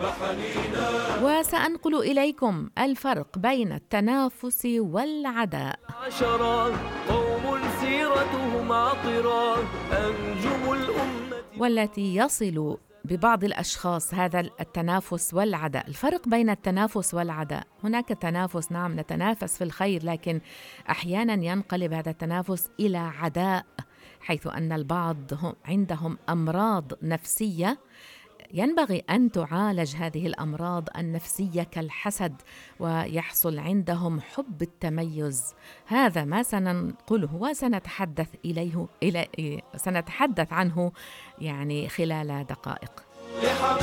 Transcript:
وسأنقل إليكم الفرق بين التنافس والعداء. قوم سيرتهم عطرة أنجم الأمة، والتي يصل ببعض الأشخاص هذا التنافس والعداء. الفرق بين التنافس والعداء: هناك تنافس، نعم نتنافس في الخير، لكن أحيانا ينقلب هذا التنافس إلى عداء، حيث أن البعض عندهم أمراض نفسية ينبغي أن تعالج هذه الأمراض النفسية كالحسد، ويحصل عندهم حب التميز. هذا ما سننقله وسنتحدث سنتحدث عنه يعني خلال دقائق.